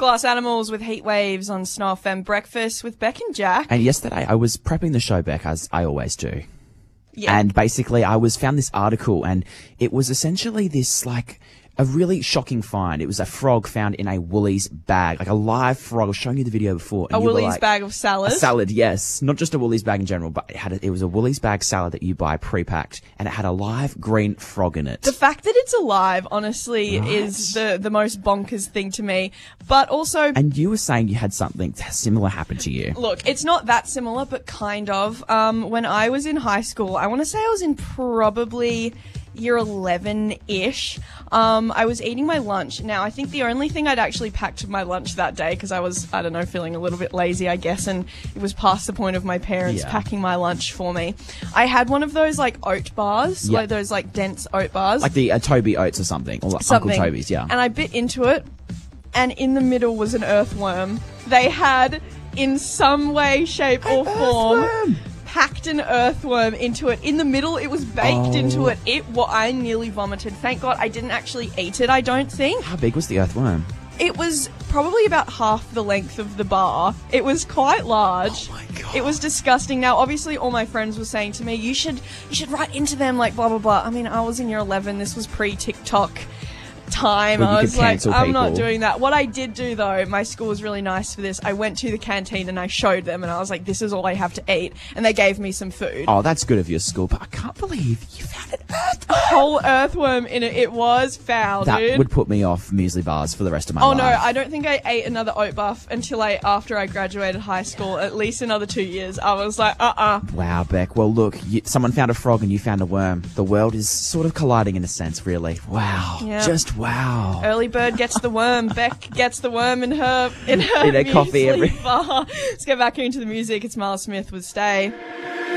Glass Animals with Heat Waves on Snow FM. Breakfast with Beck and Jack. And yesterday I was prepping the show, Beck, as I always do. Yeah. And basically I found this article, and it was essentially this, like, a really shocking find. It was a frog found in a Woolies bag, like a live frog. I was showing you the video before. And A Woolies bag of salad? A salad, yes. Not just a Woolies bag in general, but it was a Woolies bag salad that you buy pre-packed, and it had a live green frog in it. The fact that it's alive, honestly, is the most bonkers thing to me. But also... And you were saying you had something similar happen to you. Look, it's not that similar, but kind of. When I was in high school, I want to say I was in probably year 11-ish. I was eating my lunch. Now, I think the only thing I'd actually packed with my lunch that day, because I was, I don't know, feeling a little bit lazy, I guess, and it was past the point of my parents packing my lunch for me. I had one of those, like, oat bars, like those, like, dense oat bars. Like the Toby Oats or something. Or something. Uncle Toby's, yeah. And I bit into it, and in the middle was an earthworm. They had, in some way, shape, or form... packed an earthworm into it. In the middle, it was baked into it. I nearly vomited. Thank God I didn't actually eat it, I don't think. How big was the earthworm? It was probably about half the length of the bar. It was quite large. Oh my God. It was disgusting. Now, obviously, all my friends were saying to me, you should write into them, like, blah, blah, blah. I mean, I was in year 11. This was pre-TikTok time. Well, I was like, I'm not people. doing that. What I did do, though, my school was really nice for this. I went to the canteen and I showed them, and I was like, this is all I have to eat. And they gave me some food. Oh, that's good of your school, but I can't believe you found an earthworm. A whole earthworm in it. It was foul, That dude. would put me off muesli bars for the rest of my Oh life. no, I don't think I ate another oat buff until after I graduated high school. At least another 2 years. I was like, Wow, Beck. Well, look, someone found a frog and you found a worm. The world is sort of colliding in a sense, really. Wow. Yeah. Just wow. Early bird gets the worm. Beck gets the worm in her coffee muesli bar. Let's get back into the music. It's Marla Smith with Stay.